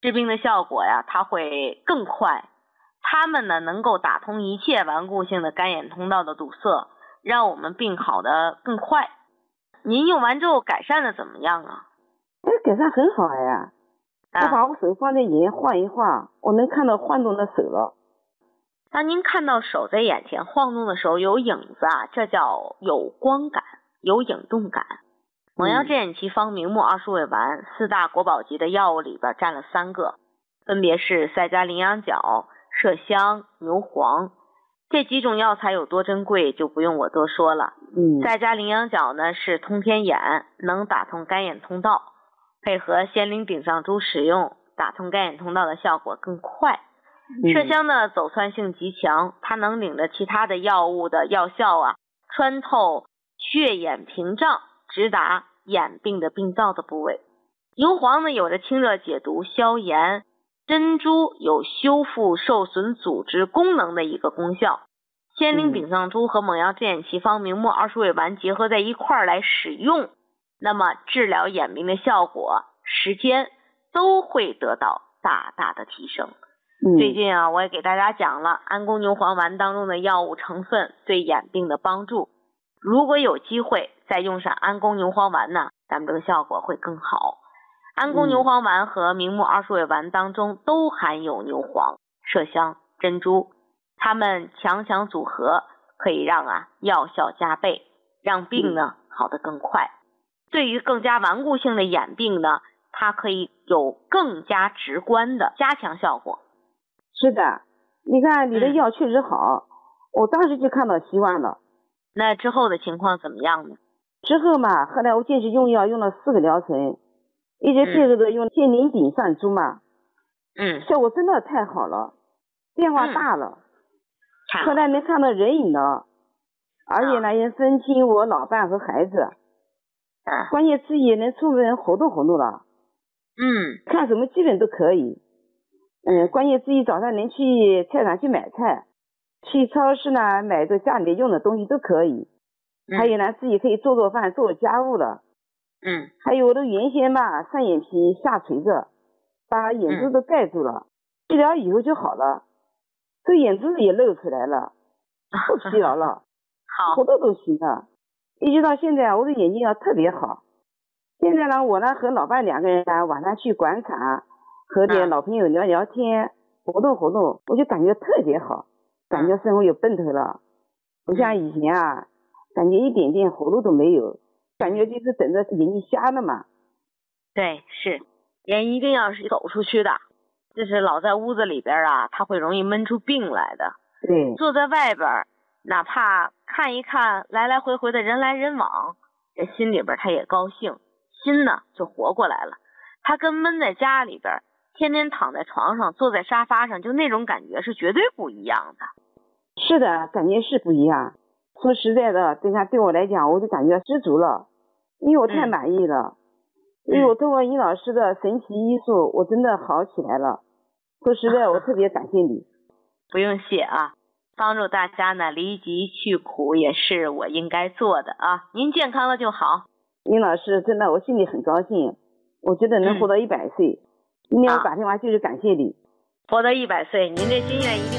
治病的效果呀，它会更快。它们呢，能够打通一切顽固性的肝炎通道的堵塞，让我们病好的更快。您用完之后改善的怎么样啊？ 改善很好呀。我把我手放在眼前晃一晃，我能看到晃动的手了。 当您看到手在眼前晃动的时候有影子啊，这叫有光感，有影动感。蒙阳支眼奇方明目二数味丸4大国宝级的药物里边占了3个，分别是赛加羚羊角、麝香、牛黄。这几种药材有多珍贵就不用我多说了。赛加羚羊角呢是通天眼，能打通肝眼通道，配合仙灵顶上珠使用，打通肝眼通道的效果更快。麝香呢走窜性极强，它能领着其他的药物的药效啊，穿透血眼屏障，直达眼病的病灶的部位。牛黄呢有着清热解毒、消炎，珍珠有修复受损组织功能的一个功效。仙灵顶上珠和蒙阳支眼奇方明目二数味丸结合在一块儿来使用，那么治疗眼病的效果、时间都会得到大大的提升。最近啊，我也给大家讲了安宫牛黄丸当中的药物成分对眼病的帮助。如果有机会再用上安宫牛黄丸呢，咱们这个效果会更好。安宫牛黄丸和明目二数味丸当中都含有牛黄、麝香、珍珠，它们强强组合，可以让药效加倍，让病呢好得更快。对于更加顽固性的眼病呢，它可以有更加直观的加强效果。 是的，你看你的药确实好，我当时就看到希望了。 那之后的情况怎么样呢？ 之后嘛，后来我坚持用药，用了4个疗程，一直配合着用仙灵顶上珠嘛，效果真的太好了，变化大了。后来能看到人影了，而且呢也分清我老伴和孩子，关键自己也能出门活动活动了。看什么基本都可以。关键自己早上能去菜场去买菜，去超市呢买个家里用的东西都可以。还有呢，自己可以做饭做家务了。还有我的原先吧上眼皮下垂着，把眼珠子盖住了，治疗以后就好了，这眼珠子也露出来了，不疲劳了，活动都行了。一直到现在我的眼睛特别好。现在呢，我呢和老伴2个人呢晚上去广场和点老朋友聊聊天，活动活动，我就感觉特别好，感觉生活有奔头了。不像以前感觉一点点活路都没有，感觉就是等着眼睛瞎了嘛。 对，是人一定要是走出去的，就是老在屋子里边他会容易闷出病来的。 对， 坐在外边哪怕看一看来来回回的人来人往，这心里边他也高兴，心呢就活过来了。他跟闷在家里边天天躺在床上坐在沙发上，就那种感觉是绝对不一样的。 是的，感觉是不一样。说实在的，对我来讲我就感觉知足了，因为我太满意了。因为我通过尹老师的神奇医术，我真的好起来了。说实在，我特别感谢你。 不用谢帮助大家呢离疾去苦也是我应该做的您健康了就好。 尹老师真的我心里很高兴，我觉得能活到100岁。今天我打电话就是感谢你。 活到100岁，您这心愿一定